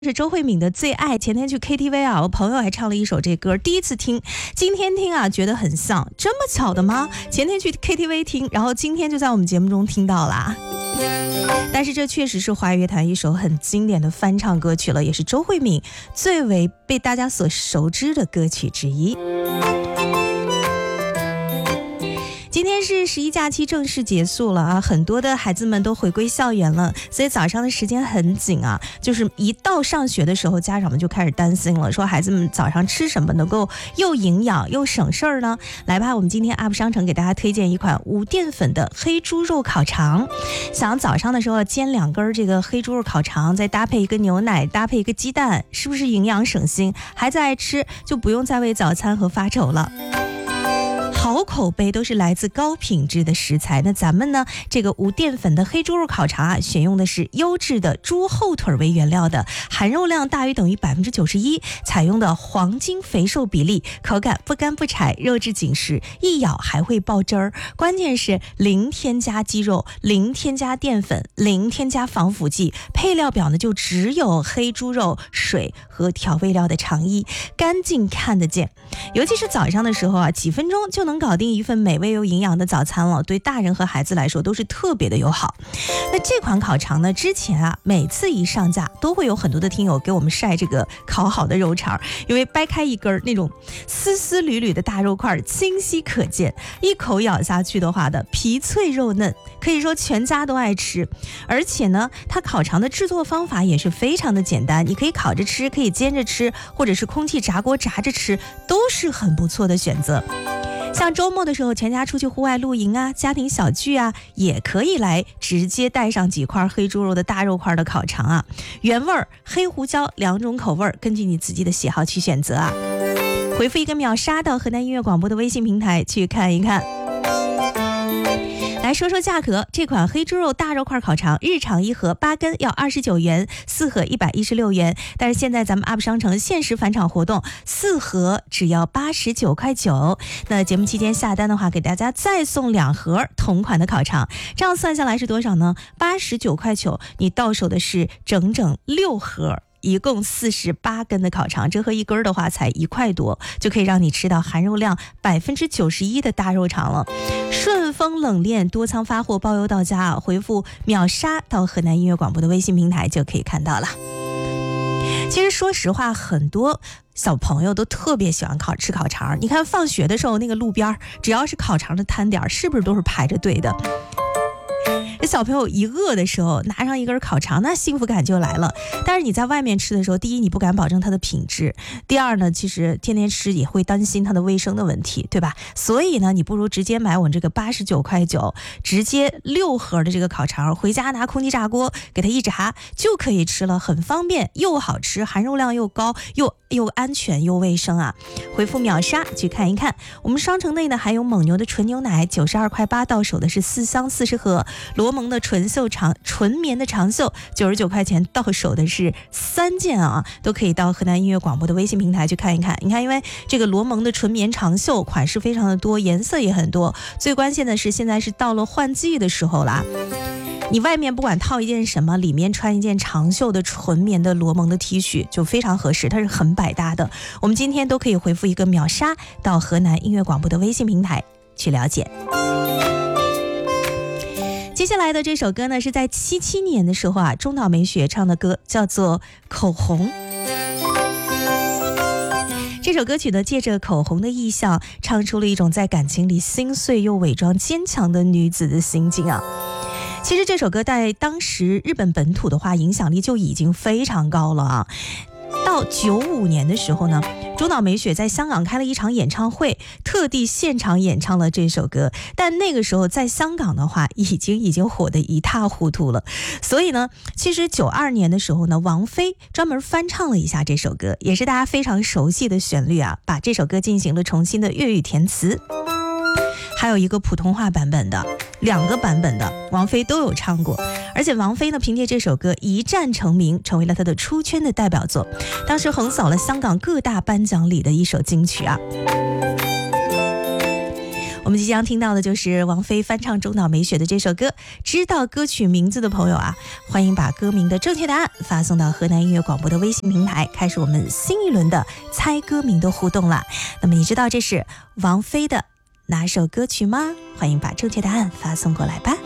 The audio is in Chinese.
是周慧敏的最爱。前天去 KTV 啊，我朋友还唱了一首这歌，第一次听，今天听啊觉得很像，这么巧的吗？前天去 KTV 听，然后今天就在我们节目中听到啦。但是这确实是华语乐坛一首很经典的翻唱歌曲了，也是周慧敏最为被大家所熟知的歌曲之一。今天是11假期正式结束了啊，很多的孩子们都回归校园了，所以早上的时间很紧啊，就是一到上学的时候，家长们就开始担心了，说孩子们早上吃什么能够又营养又省事儿呢？来吧，我们今天 UP 商城给大家推荐一款无淀粉的黑猪肉烤肠。想早上的时候煎2根这个黑猪肉烤肠，再搭配一个牛奶，搭配一个鸡蛋，是不是营养省心？孩子爱吃，就不用再为早餐和发愁了。好口碑，都是来自高品质的食材。那咱们呢，这个无淀粉的黑猪肉烤肠啊，选用的是优质的猪后腿为原料的，含肉量大于等于 91%， 采用的黄金肥瘦比例，口感不干不柴，肉质紧实，一咬还会爆汁儿。关键是零添加鸡肉，零添加淀粉，零添加防腐剂，配料表呢就只有黑猪肉、水和调味料的尝一，干净看得见。尤其是早上的时候啊，几分钟就能搞定一份美味又营养的早餐了，对大人和孩子来说都是特别的友好。那这款烤肠呢，之前啊每次一上架都会有很多的听友给我们晒这个烤好的肉肠，因为掰开一根那种丝丝缕缕的大肉块清晰可见，一口咬下去的话的皮脆肉嫩，可以说全家都爱吃。而且呢，它烤肠的制作方法也是非常的简单，你可以烤着吃，可以煎着吃，或者是空气炸锅炸着吃，都是很不错的选择。像周末的时候，全家出去户外露营啊，家庭小聚啊，也可以来直接带上几块黑猪肉的大肉块的烤肠啊，原味儿、黑胡椒2种口味，根据你自己的喜好去选择啊。回复一个秒杀到河南音乐广播的微信平台去看一看。来说说价格，这款黑猪肉大肉块烤肠日常1盒8根要29元，4盒116元，但是现在咱们 UP 商城限时返场活动，4盒只要89.9块。那节目期间下单的话，给大家再送2盒同款的烤肠，这样算下来是多少呢？89.9块，你到手的是整整6盒。一共48根的烤肠，折合1根的话才1块多，就可以让你吃到含肉量91%的大肉肠了。顺丰冷链多仓发货，包邮到家啊！回复秒杀到河南音乐广播的微信平台就可以看到了。其实说实话，很多小朋友都特别喜欢吃烤肠。你看放学的时候，那个路边只要是烤肠的摊点，是不是都是排着队的？这小朋友一饿的时候，拿上一根烤肠，那幸福感就来了。但是你在外面吃的时候，第一你不敢保证它的品质，第二呢，其实天天吃也会担心它的卫生的问题，对吧？所以呢，你不如直接买我这个89.9块，直接6盒的这个烤肠，回家拿空气炸锅给它一炸就可以吃了，很方便又好吃，含肉量又高，又安全又卫生啊！回复秒杀去看一看。我们商城内呢还有蒙牛的纯牛奶92.8块，到手的是4箱40盒，罗蒙的纯棉的长袖99块钱，到手的是3件啊，都可以到河南音乐广播的微信平台去看一看。你看，因为这个罗蒙的纯棉长袖款式非常的多，颜色也很多，最关键的是现在是到了换季的时候啦。你外面不管套一件什么，里面穿一件长袖的纯棉的罗蒙的 T 恤就非常合适，它是很百搭的。我们今天都可以回复一个秒杀到河南音乐广播的微信平台去了解。接下来的这首歌呢，是在77年的时候啊，中岛美雪唱的歌，叫做《口红》。这首歌曲呢，借着口红的意象，唱出了一种在感情里心碎又伪装坚强的女子的心境啊。其实这首歌在当时日本本土的话，影响力就已经非常高了啊。到95年的时候呢，中岛美雪在香港开了一场演唱会，特地现场演唱了这首歌。但那个时候在香港的话，已经火得一塌糊涂了。所以呢，其实92年的时候呢，王菲专门翻唱了一下这首歌，也是大家非常熟悉的旋律啊，把这首歌进行了重新的粤语填词。还有一个普通话版本的，2个版本的王菲都有唱过。而且王菲呢，凭借这首歌一战成名，成为了她的出圈的代表作，当时横扫了香港各大颁奖礼的一首金曲啊。我们即将听到的就是王菲翻唱中岛美雪的这首歌。知道歌曲名字的朋友啊，欢迎把歌名的正确答案发送到河南音乐广播的微信平台，开始我们新一轮的猜歌名的互动啦。那么你知道这是王菲的哪首歌曲吗？欢迎把正确答案发送过来吧。